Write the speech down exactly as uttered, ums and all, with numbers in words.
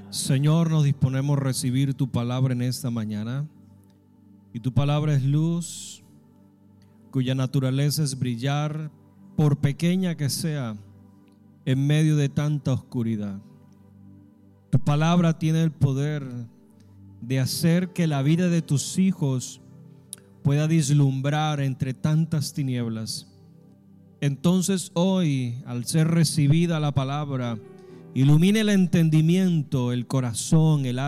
Señor, nos disponemos a recibir tu palabra en esta mañana. Y tu palabra es luz, cuya naturaleza es brillar, por pequeña que sea, en medio de tanta oscuridad. Tu palabra tiene el poder de hacer que la vida de tus hijos pueda vislumbrar entre tantas tinieblas. Entonces hoy, al ser recibida la palabra, ilumine el entendimiento, el corazón, el